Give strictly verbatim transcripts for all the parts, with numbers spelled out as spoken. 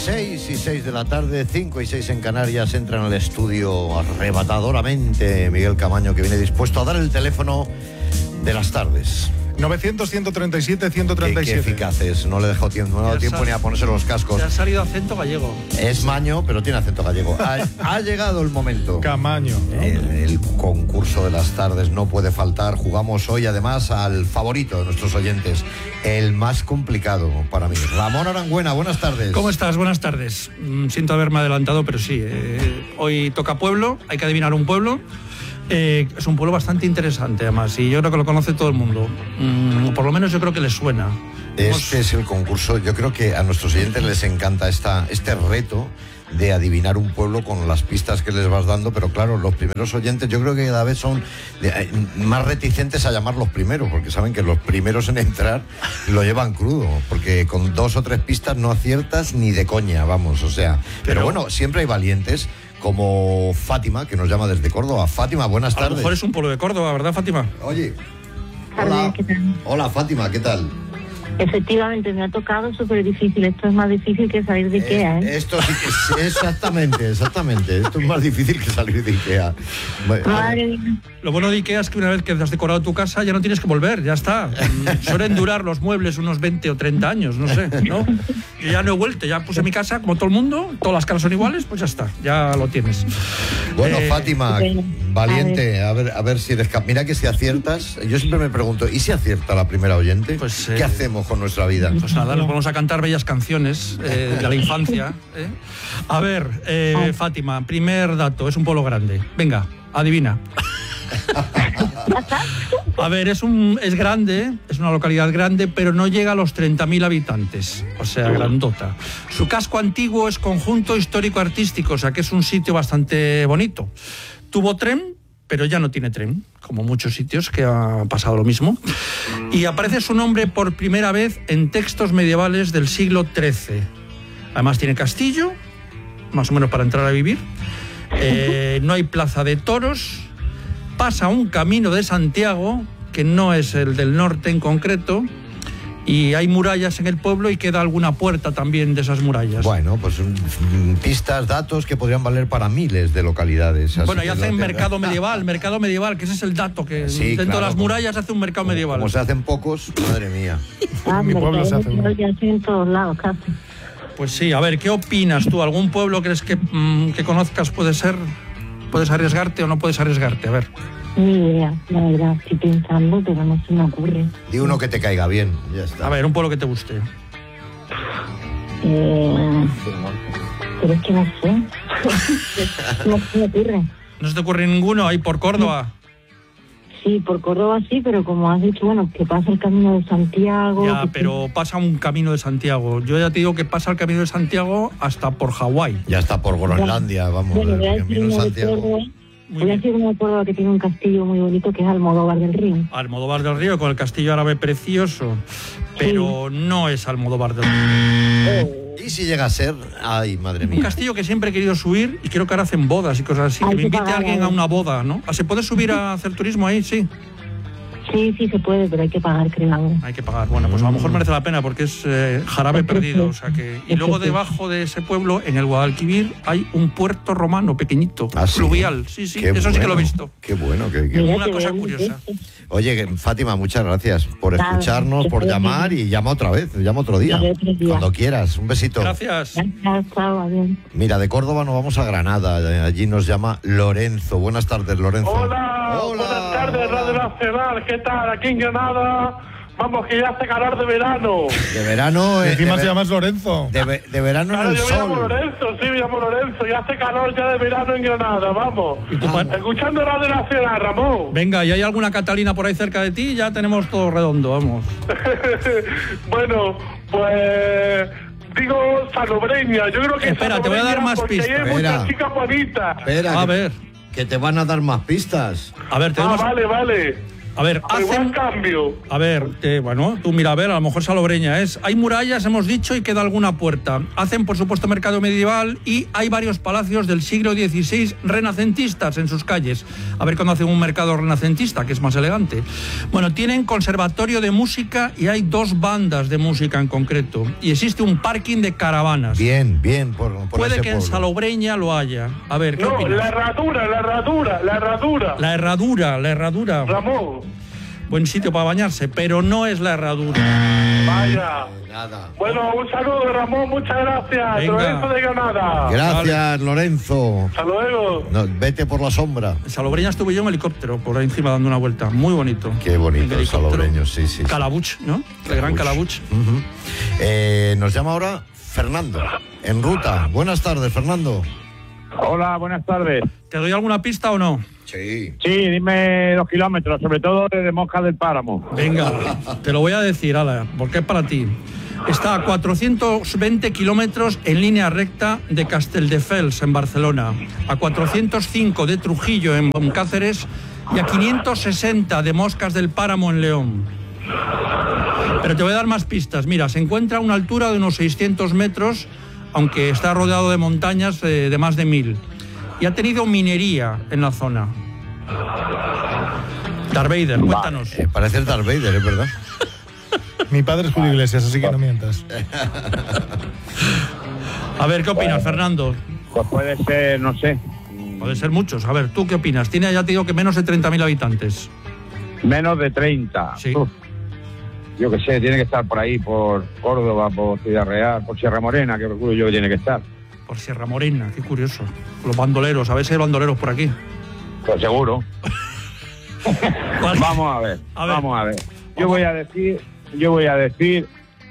seis y seis de la tarde, cinco y seis en Canarias, entra en el estudio arrebatadoramente Miguel Camaño, que viene dispuesto a dar el teléfono de las tardes. novecientos, ciento treinta y siete, ciento treinta y siete. Qué, qué eficaces, no le dejo tiempo, no le he dado tiempo sal... ni a ponerse los cascos. Se ha salido acento gallego. Es maño, pero tiene acento gallego. Ha, ha llegado el momento. Camaño. El, el concurso de las tardes no puede faltar. Jugamos hoy además al favorito de nuestros oyentes, el más complicado para mí. Ramón Arangüena, buenas tardes. ¿Cómo estás? Buenas tardes. Mm, siento haberme adelantado, pero sí. Eh, hoy toca pueblo, hay que adivinar un pueblo. Eh, es un pueblo bastante interesante, además, y yo creo que lo conoce todo el mundo. Mm, por lo menos yo creo que les suena. Este Hemos... es el concurso. Yo creo que a nuestros oyentes les encanta esta, este reto de adivinar un pueblo con las pistas que les vas dando, pero claro, los primeros oyentes yo creo que cada vez son de, más reticentes a llamar los primeros, porque saben que los primeros en entrar lo llevan crudo, porque con dos o tres pistas no aciertas ni de coña, vamos, o sea. Pero, pero bueno, siempre hay valientes, como Fátima, que nos llama desde Córdoba. Fátima, buenas tardes. A lo mejor es un pueblo de Córdoba, ¿verdad, Fátima? Oye. Hola. ¿Qué tal? Hola, Fátima, ¿qué tal? Efectivamente, me ha tocado súper difícil. Esto es más difícil que salir de Ikea, ¿eh? Esto sí que es, exactamente, exactamente. Esto es más difícil que salir de Ikea. Madre mía. Lo bueno de Ikea es que una vez que has decorado tu casa ya no tienes que volver, ya está. Suelen durar los muebles unos veinte o treinta años, no sé, ¿no? Yo ya no he vuelto, ya puse mi casa como todo el mundo, todas las casas son iguales, pues ya está, ya lo tienes. Bueno, eh, Fátima, bueno, valiente, a ver, a ver si eres capaz. Mira que si aciertas, yo siempre me pregunto, ¿y si acierta la primera oyente? Pues, eh, ¿qué hacemos con nuestra vida? Pues nada, nos vamos a cantar bellas canciones eh, de la infancia. ¿eh? A ver, eh, Fátima, primer dato, es un pueblo grande. Venga, adivina. A ver, es un es grande, es una localidad grande, pero no llega a los treinta mil habitantes, o sea, grandota. Su casco antiguo es conjunto histórico-artístico, o sea, que es un sitio bastante bonito. Tuvo tren, pero ya no tiene tren, como muchos sitios que ha pasado lo mismo. Y aparece su nombre por primera vez en textos medievales del siglo trece. Además tiene castillo, más o menos para entrar a vivir. Eh, no hay plaza de toros. Pasa un camino de Santiago, que no es el del norte en concreto, y hay murallas en el pueblo y queda alguna puerta también de esas murallas. Bueno, pues mm, pistas, datos que podrían valer para miles de localidades. Así bueno, y hacen no te... mercado medieval, mercado medieval, que ese es el dato, que sí, dentro claro, de las como, murallas hace un mercado como, medieval. Como se hacen pocos, madre mía. Ah, Mi pueblo se hace uno. ya estoy en todos lados, casi. Pues sí, a ver, ¿qué opinas tú? ¿Algún pueblo crees que, mmm, que conozcas puede ser? ¿Puedes arriesgarte o no puedes arriesgarte? A ver. Ni idea, la verdad, estoy pensando, pero no se me ocurre. Di uno que te caiga bien, ya está. A ver, un pueblo que te guste. Eh, pero es que no sé. No se me ocurre. ¿No se te ocurre ninguno ahí por Córdoba? Sí, por Córdoba sí, pero como has dicho, bueno, que pasa el camino de Santiago... Ya, que pero pasa un camino de Santiago. Yo ya te digo que pasa el camino de Santiago hasta por Hawái. Ya está por Groenlandia, vamos. Bueno, voy a el decir camino uno de Santiago. Córdoba. Muy Voy a bien. decir uno de Córdoba que tiene un castillo muy bonito, que es Almodóvar del Río. Almodóvar del Río, con el castillo árabe precioso. Pero sí. No es Almodóvar del Río. ¿Y si llega a ser? Ay, madre mía. Un castillo que siempre he querido subir y creo que ahora hacen bodas y cosas así. Hay Que me que invite pagar, a alguien ¿eh? a una boda, ¿no? ¿Se puede subir a hacer turismo ahí? Sí. Sí, sí se puede, pero hay que pagar, creo. Hay que pagar. Bueno, pues a lo mejor merece la pena porque es eh, jarabe perdido. O sea que... Y luego debajo de ese pueblo, en el Guadalquivir, hay un puerto romano pequeñito, ¿Ah, sí? fluvial. Sí, sí, Qué eso sí que bueno, lo he visto. Qué bueno, qué, qué... Mira, Una que cosa bien, curiosa. ¿sí? Oye, Fátima, muchas gracias por Nada, escucharnos, que por estés llamar bien. y llama otra vez, llama otro día. Llama otro día. Cuando quieras, un besito. Gracias. Gracias, chao, adiós. Mira, de Córdoba nos vamos a Granada, allí nos llama Lorenzo. Buenas tardes, Lorenzo. Hola, Hola, buenas tardes, hola. Radio Nacional, ¿qué tal? Aquí en Granada, vamos que ya hace calor de verano. De verano... Y eh, encima de, se llama Lorenzo. de, ve- de verano Claro, en el yo me llamo sol. Lorenzo, sí, me llamo Lorenzo, ya hace calor ya de verano en Granada, vamos. ¿Y tu pa- Escuchando Radio Nacional, Ramón. Venga, ¿y hay alguna Catalina por ahí cerca de ti? Ya tenemos todo redondo, vamos. Bueno, pues... Digo salobreña, yo creo que Espera, te voy a dar salobreña más porque pistas. hay Espera. muchas chicas bonitas. Espera, A que, ver, que te van a dar más pistas. a ver, te Ah, doy más- vale, vale. A ver, Igual hacen... cambio. A ver, eh, bueno, tú mira, a ver, a lo mejor Salobreña es. Hay murallas, hemos dicho, y queda alguna puerta. Hacen, por supuesto, mercado medieval y hay varios palacios del siglo dieciséis renacentistas en sus calles. A ver cuándo hacen un mercado renacentista, que es más elegante. Bueno, tienen conservatorio de música y hay dos bandas de música en concreto. Y existe un parking de caravanas. Bien, bien, por, por Puede ese que en pueblo. Salobreña lo haya. A ver, ¿qué No, opinas? la herradura, la herradura, la herradura. La herradura, la herradura. Ramón, Buen sitio para bañarse, pero no es la herradura. vaya. Nada. Bueno, un saludo, Ramón, muchas gracias. Venga. Lorenzo de Granada. Gracias, Lorenzo. Hasta luego. No, vete por la sombra. En Salobreña estuve yo en helicóptero, por ahí encima dando una vuelta. Muy bonito. Qué bonito En el helicóptero. salobreño, sí, sí. sí. Calabuch, ¿no? El gran Calabuch. Ujú. Eh, nos llama ahora Fernando, en ruta. Buenas tardes, Fernando. Hola, buenas tardes. ¿Te doy alguna pista o no? Sí. Sí, dime los kilómetros, sobre todo desde Mosca del Páramo. Venga, te lo voy a decir, ala, porque es para ti. Está a cuatrocientos veinte kilómetros en línea recta de Castelldefels, en Barcelona, a cuatrocientos cinco de Trujillo, en Cáceres, y a quinientos sesenta de Moscas del Páramo, en León. Pero te voy a dar más pistas. Mira, se encuentra a una altura de unos seiscientos metros, aunque está rodeado de montañas de, de más de mil. Y ha tenido minería en la zona. Darth Vader, cuéntanos. Eh, parece el Darth Vader, es verdad. Mi padre es Julio Iglesias, así que no mientas. A ver, ¿qué opinas, Fernando? Pues puede ser, no sé, Puede ser muchos. A ver, ¿tú qué opinas? Tiene, ya te digo, que menos de treinta mil habitantes. menos de treinta. Sí. Uf, yo qué sé, tiene que estar por ahí, por Córdoba, por Ciudad Real, por Sierra Morena, que recuerdo yo que tiene que estar. Por Sierra Morena, qué curioso. Los bandoleros, a ver si hay bandoleros por aquí. Pues seguro. ¿Cuál? Vamos a ver, A ver. vamos a ver. Yo voy a decir, yo voy a decir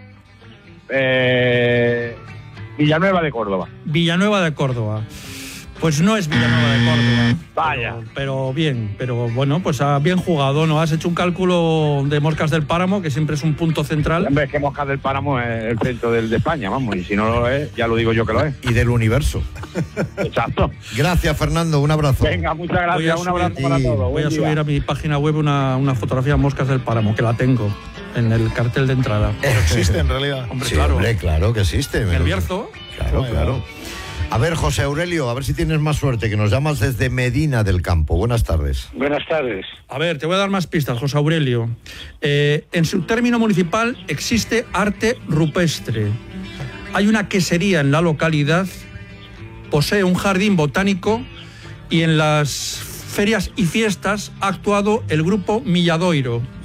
eh, Villanueva de Córdoba. Villanueva de Córdoba. Pues no es Villanueva de Córdoba. Vaya. Pero, pero bien, pero bueno, pues ha bien jugado, ¿no? Has hecho un cálculo de Moscas del Páramo, que siempre es un punto central. Hombre, es que Mosca del Páramo es el centro del, de España, vamos, y si no lo es, ya lo digo yo que lo es. Y del universo. Exacto. Gracias, Fernando. Un abrazo. Venga, muchas Voy a gracias, un abrazo subir- para todos. Voy Buen a día. subir a mi página web una, una fotografía de Moscas del Páramo, que la tengo en el cartel de entrada. Existe en realidad. Hombre, Sí, claro. hombre, claro que existe. En el Bierzo. Claro, claro. A ver, José Aurelio, a ver si tienes más suerte, que nos llamas desde Medina del Campo. Buenas tardes. Buenas tardes. A ver, te voy a dar más pistas, José Aurelio. Eh, en su término municipal existe arte rupestre. Hay una quesería en la localidad, posee un jardín botánico y en las ferias y fiestas ha actuado el grupo Milladoiro.